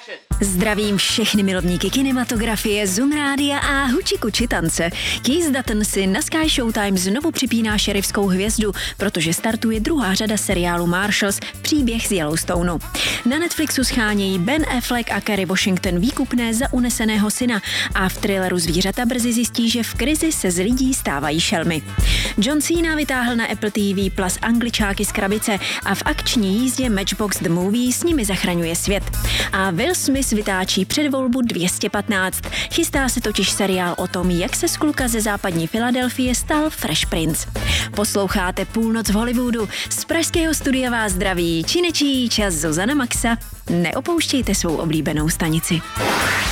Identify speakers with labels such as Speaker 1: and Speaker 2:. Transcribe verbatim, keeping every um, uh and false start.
Speaker 1: Zdravím všechny milovníky kinematografie, Zun Rádia a Hučikuči tance. Keith Dutton si na Sky Showtime znovu připíná šerifskou hvězdu, protože startuje druhá řada seriálu Marshals, příběh z Yellowstoneu. Na Netflixu schánějí Ben Affleck a Kerry Washington výkupné za uneseného syna a v thrilleru Zvířata brzy zjistí, že v krizi se z lidí stávají šelmy. John Cena vytáhl na Apple T V Plus Angličáky z krabice a v akční jízdě Matchbox The Movie s nimi zachraňuje svět. A Will Smith vytáčí předvolbu dvě stě patnáct. Chystá se totiž seriál o tom, jak se z kluka ze západní Filadelfie stal Fresh Prince. Posloucháte Půlnoc v Hollywoodu. Z pražského studia vás zdraví činečí čas Zuzana Maxa. Neopouštějte svou oblíbenou stanici.